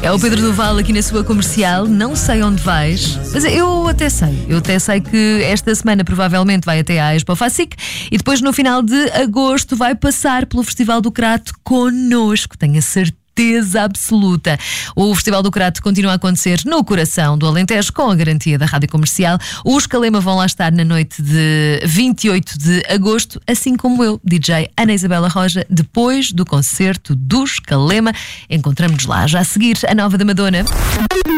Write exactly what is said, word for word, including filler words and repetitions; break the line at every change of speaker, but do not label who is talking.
É o Pedro Duval aqui na sua comercial. Não sei onde vais, mas eu até sei. Eu até sei que esta semana provavelmente vai até à Expo Facic e depois no final de agosto vai passar pelo Festival do Crato connosco. Tenho a certeza. Certeza absoluta. O Festival do Crato continua a acontecer no coração do Alentejo com a garantia da Rádio Comercial. Os Calema vão lá estar na noite de vinte e oito de agosto, assim como eu, D J Ana Isabela Roja, depois do concerto dos Calema. Encontramos-nos lá. Já a seguir, a nova da Madonna.